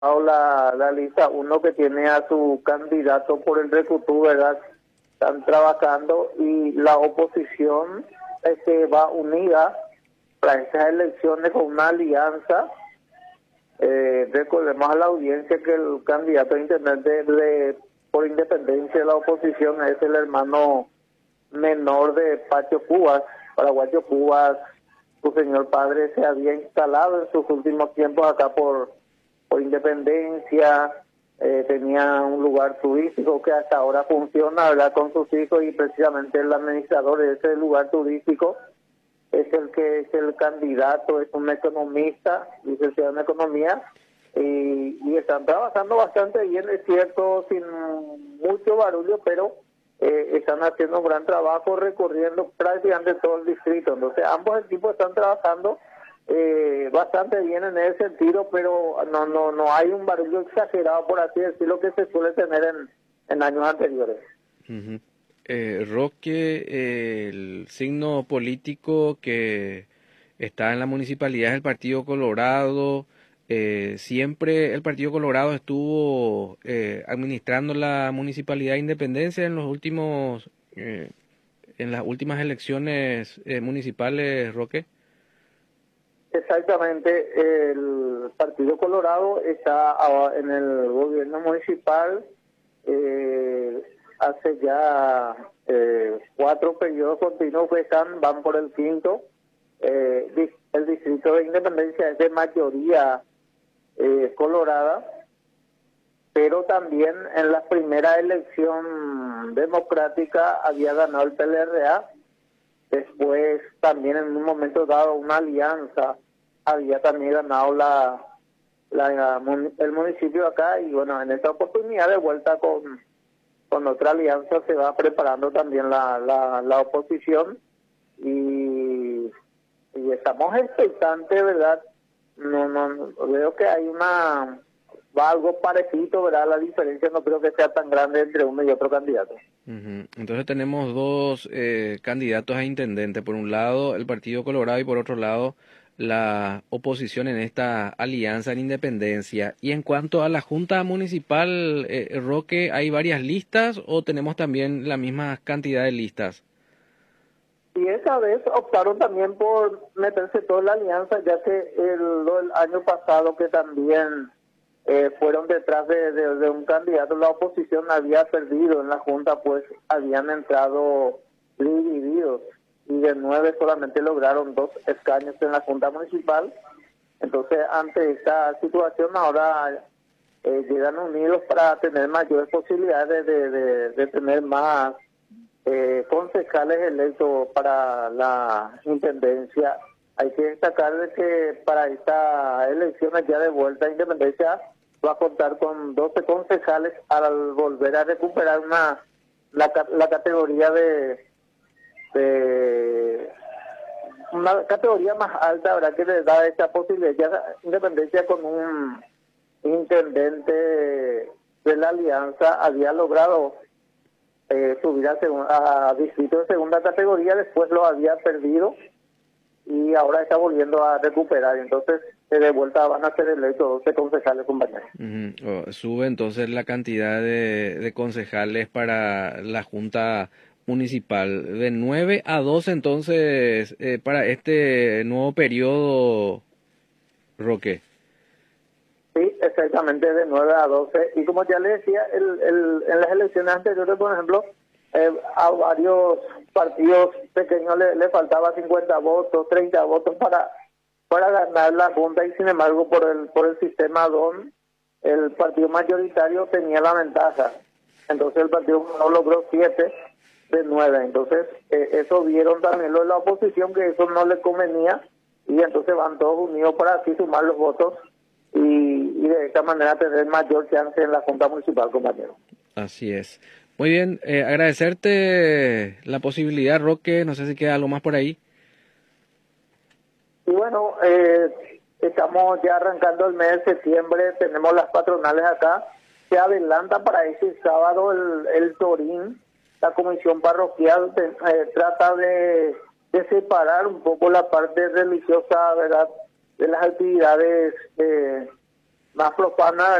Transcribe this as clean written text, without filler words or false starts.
la lista, uno que tiene a su candidato por el Recutú, ¿verdad? Están trabajando y la oposición va unida para estas elecciones con una alianza. Recordemos a la audiencia que el candidato a intendente por independencia de la oposición es el hermano menor de Pacho Cubas, Paraguayo Cubas. Su señor padre se había instalado en sus últimos tiempos acá por independencia, tenía un lugar turístico que hasta ahora funciona, ¿verdad?, con sus hijos, y precisamente el administrador de ese lugar turístico es el que es el candidato, es un economista, licenciado en economía, y están trabajando bastante bien, es cierto, sin mucho barullo, pero están haciendo un gran trabajo recorriendo prácticamente todo el distrito. Entonces ambos equipos están trabajando bastante bien en ese sentido, pero no hay un barullo exagerado, por así decirlo, que se suele tener en años anteriores. Uh-huh. Roque, el signo político que está en la municipalidad es el Partido Colorado. Siempre el Partido Colorado estuvo administrando la municipalidad de Independencia en los últimos, en las últimas elecciones municipales, Roque. Exactamente, el Partido Colorado está en el gobierno municipal hace ya 4 periodos continuos que van por el quinto. El distrito de Independencia es de mayoría colorada, pero también en la primera elección democrática había ganado el PLRA. Después también en un momento dado una alianza había también ganado el municipio acá, y bueno, en esta oportunidad de vuelta con otra alianza se va preparando también la oposición, y estamos expectantes, ¿verdad? No veo que hay va algo parecido, ¿verdad? La diferencia no creo que sea tan grande entre uno y otro candidato. Uh-huh. Entonces tenemos dos candidatos a intendente, por un lado el Partido Colorado y por otro lado la oposición en esta alianza en Independencia. Y en cuanto a la Junta Municipal, Roque, ¿hay varias listas o tenemos también la misma cantidad de listas? Y esa vez optaron también por meterse toda la alianza, ya que el año pasado que también fueron detrás de un candidato, la oposición había perdido en la Junta, pues habían entrado divididos, y de 9 solamente lograron 2 escaños en la Junta Municipal. Entonces, ante esta situación, ahora llegan unidos para tener mayores posibilidades de tener más concejales electos para la intendencia. Hay que destacar de que para esta elección ya de vuelta a Independencia va a contar con 12 concejales al volver a recuperar la categoría de una categoría más alta, ¿verdad?, que le da esta posibilidad. Ya Independencia, con un intendente de la alianza, había logrado subir a distrito de segunda categoría, después lo había perdido y ahora está volviendo a recuperar. Entonces, de vuelta van a ser electos 12 concejales, compañeros. Uh-huh. Sube entonces la cantidad de concejales para la Junta Municipal de 9 a 12 entonces para este nuevo periodo, Roque. Sí, exactamente, de 9 a 12. Y como ya le decía, en las elecciones anteriores, por ejemplo, a varios partidos pequeños le faltaba 50 votos, 30 votos para ganar la Junta, y sin embargo por el sistema DON, el partido mayoritario tenía la ventaja. Entonces el partido no logró 7 de 9. Entonces eso vieron también los de la oposición, que eso no le convenía, y entonces van todos unidos para así sumar los votos y de esta manera tener mayor chance en la Junta Municipal, compañero. Así es. Muy bien, agradecerte la posibilidad, Roque. No sé si queda algo más por ahí. Y bueno, estamos ya arrancando el mes de septiembre, tenemos las patronales acá. Se adelanta para ese sábado el Torín. La comisión parroquial trata de separar un poco la parte religiosa, ¿verdad?, de las actividades más profana